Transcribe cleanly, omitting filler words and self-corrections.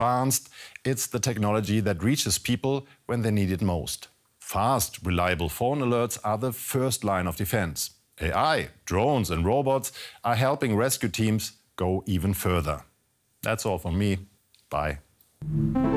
Advanced, it's the technology that reaches people when they need it most. Fast, reliable phone alerts are the first line of defense. AI, drones and robots are helping rescue teams go even further. That's all from me. Bye.